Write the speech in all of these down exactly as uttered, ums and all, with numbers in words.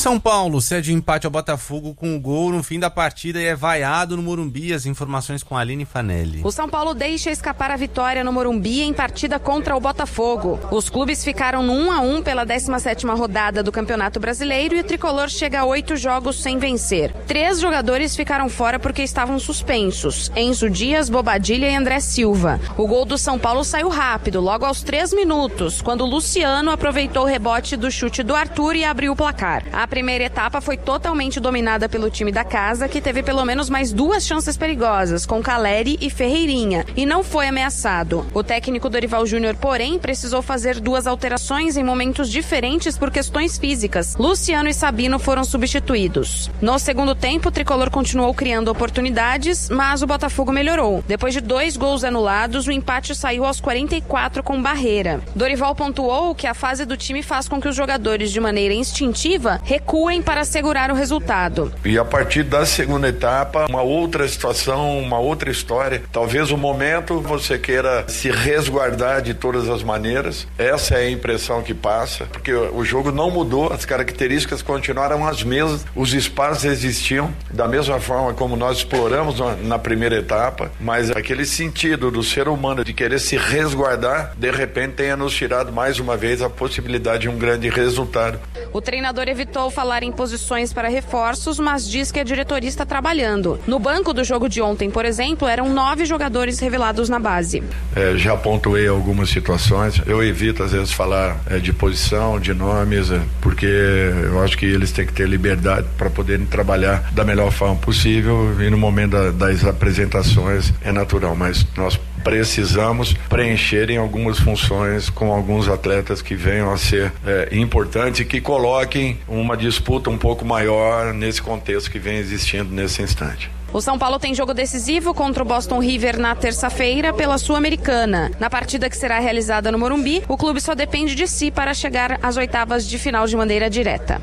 São Paulo cede empate ao Botafogo com o gol no fim da partida e é vaiado no Morumbi. As informações com a Aline Fanelli. O São Paulo deixa escapar a vitória no Morumbi em partida contra o Botafogo. Os clubes ficaram no um a um pela décima sétima rodada do Campeonato Brasileiro e o tricolor chega a oito jogos sem vencer. Três jogadores ficaram fora porque estavam suspensos: Enzo Dias, Bobadilha e André Silva. O gol do São Paulo saiu rápido, logo aos três minutos, quando o Luciano aproveitou o rebote do chute do Arthur e abriu o placar. A primeira etapa foi totalmente dominada pelo time da casa, que teve pelo menos mais duas chances perigosas, com Caleri e Ferreirinha, e não foi ameaçado. O técnico Dorival Júnior, porém, precisou fazer duas alterações em momentos diferentes por questões físicas. Luciano e Sabino foram substituídos. No segundo tempo, o tricolor continuou criando oportunidades, mas o Botafogo melhorou. Depois de dois gols anulados, o empate saiu aos quarenta e quatro com Barreira. Dorival pontuou que a fase do time faz com que os jogadores, de maneira instintiva, recuem para segurar o resultado. E a partir da segunda etapa, uma outra situação, uma outra história. Talvez o momento você queira se resguardar de todas as maneiras. Essa é a impressão que passa, porque o jogo não mudou, as características continuaram as mesmas, os espaços existiam da mesma forma como nós exploramos na primeira etapa, mas aquele sentido do ser humano de querer se resguardar, de repente tenha nos tirado mais uma vez a possibilidade de um grande resultado. O treinador evitou falar em posições para reforços, mas diz que a diretoria está trabalhando. No banco do jogo de ontem, por exemplo, eram nove jogadores revelados na base. É, já pontuei algumas situações. Eu evito, às vezes, falar é, de posição, de nomes, é, porque eu acho que eles têm que ter liberdade para poderem trabalhar da melhor forma possível, e no momento da, das apresentações é natural, mas nós precisamos preencher em algumas funções com alguns atletas que venham a ser é, importantes e que coloquem uma disputa um pouco maior nesse contexto que vem existindo nesse instante. O São Paulo tem jogo decisivo contra o Boston River na terça-feira pela Sul-Americana. Na partida que será realizada no Morumbi, o clube só depende de si para chegar às oitavas de final de maneira direta.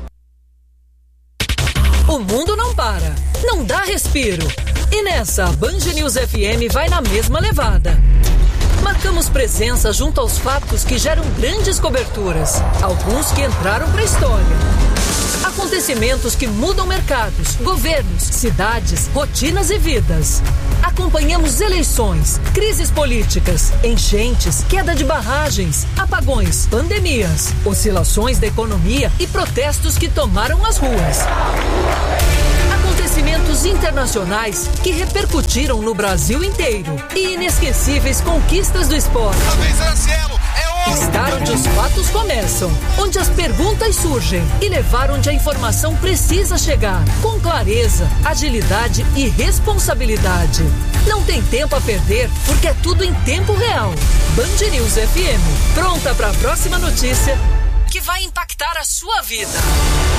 O mundo não para, não dá respiro. E nessa, a Band News F M vai na mesma levada. Marcamos presença junto aos fatos que geram grandes coberturas, alguns que entraram para a história. Acontecimentos que mudam mercados, governos, cidades, rotinas e vidas. Acompanhamos eleições, crises políticas, enchentes, queda de barragens, apagões, pandemias, oscilações da economia e protestos que tomaram as ruas. Acontecimentos internacionais que repercutiram no Brasil inteiro e inesquecíveis conquistas do esporte. Estar onde os fatos começam, onde as perguntas surgem e levar onde a informação precisa chegar, com clareza, agilidade e responsabilidade. Não tem tempo a perder, porque é tudo em tempo real. Band News F M, pronta para a próxima notícia que vai impactar a sua vida.